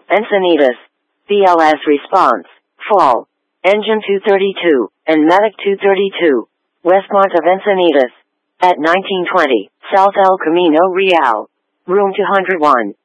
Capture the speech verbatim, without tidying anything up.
Encinitas. B L S response. Fall. Engine two thirty-two, and Matic two thirty-two. Westmont of Encinitas. At nineteen twenty, South El Camino Real. Room two hundred one.